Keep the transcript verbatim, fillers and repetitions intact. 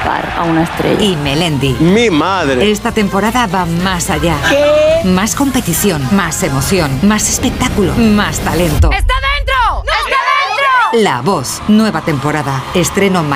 atrapar a una estrella. Y Melendi. ¡Mi madre! Esta temporada va más allá. ¿Qué? Más competición, más emoción, más espectáculo, más talento. ¡Está dentro! ¡Está dentro! La Voz, nueva temporada. Estreno